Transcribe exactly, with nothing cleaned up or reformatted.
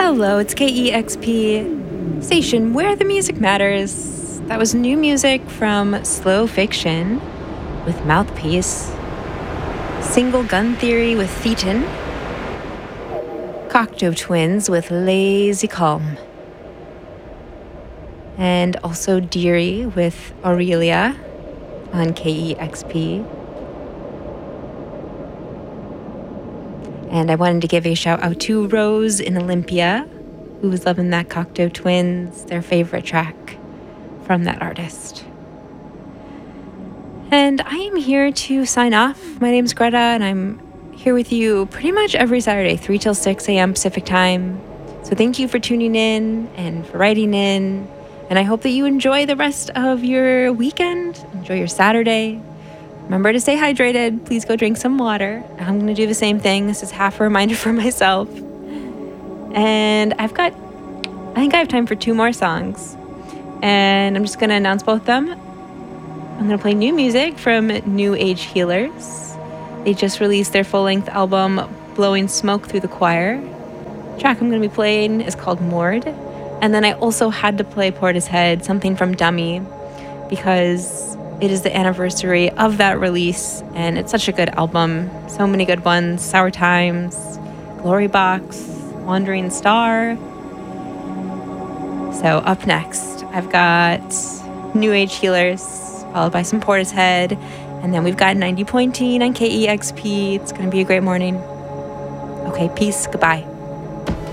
Hello, it's K E X P station where the music matters. That was new music from Slow Fiction with Mouthpiece, Single Gun Theory with Thetan, Cocteau Twins with Lazy Calm, and also Deary with Aurelia on K E X P. And I wanted to give a shout out to Rose in Olympia, who was loving that Cocteau Twins, their favorite track from that artist. And I am here to sign off. My name's Greta, and I'm here with you pretty much every Saturday, three till six a.m. Pacific time. So thank you for tuning in and for writing in. And I hope that you enjoy the rest of your weekend. Enjoy your Saturday. Remember to stay hydrated. Please go drink some water. I'm going to do the same thing. This is half a reminder for myself. And I've got, I think I have time for two more songs. And I'm just going to announce both of them. I'm going to play new music from New Age Healers. They just released their full-length album, Blowing Smoke Through the Choir. The track I'm going to be playing is called Moored. And then I also had to play Portishead, something from Dummy, because it is the anniversary of that release, and it's such a good album. So many good ones. Sour Times, Glory Box, Wandering Star. So up next, I've got New Age Healers, followed by some Portishead, and then we've got ninety point one on K E X P. It's going to be a great morning. Okay, peace. Goodbye.